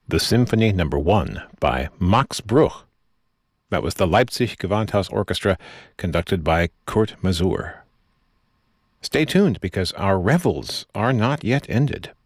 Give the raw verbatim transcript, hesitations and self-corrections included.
the Symphony Number One by Max Bruch. That was the Leipzig Gewandhaus Orchestra, conducted by Kurt Masur. Stay tuned, because our revels are not yet ended.